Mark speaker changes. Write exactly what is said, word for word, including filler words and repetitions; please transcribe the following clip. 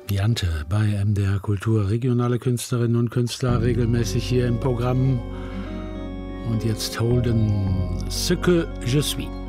Speaker 1: Jante bei M D R Kultur, regionale Künstlerinnen und Künstler regelmäßig hier im Programm. Und jetzt Holden Ce que je suis.